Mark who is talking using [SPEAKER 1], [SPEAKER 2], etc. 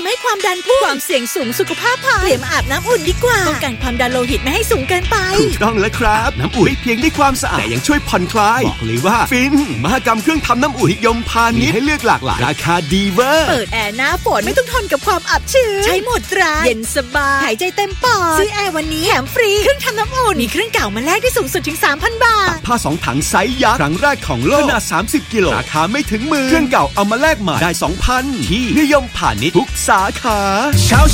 [SPEAKER 1] ำให้ความดันพุ่งความเสี่ยงสูงสุขภาพพังเตรียมอาบน้ำอุ่นดีกว่าป้องกันความดันโลหิตไม่ให้สูงเกินไป
[SPEAKER 2] ถูกต้องแล้วครับน้ำอุ่นไม่เพียงได้ความสะอาดแต่ยังช่วยผ่อนคลายบอกเลยว่าฟินมหกรรมเครื่องทำน้ำอุ่นนิยมพาณิชย์ให้เลือกหลากหลายราคาดีเวอร์
[SPEAKER 1] เปิดแอร์หน้าฝนไม่ต้องทนกับความอับชื้นใช้หมดแรงเย็นสบายหายใจเต็มปอดซื้อแอร์วันนี้แถมฟรีเครื่องทำน้ำอุ่นมีเครื่องเก่ามาแลกได้สูงสุดถึง 3,000 บาท
[SPEAKER 2] ผ้า2 ถังไซส์ยักษ์ครั้งแรกของโลกขนาด30 กิโลราคาไม่ถึงมือเครื่องเก่าเอามาแลกใหม่ได้ 2,000 ที่นิยมพาณิชย์ทุกสาขาเช้า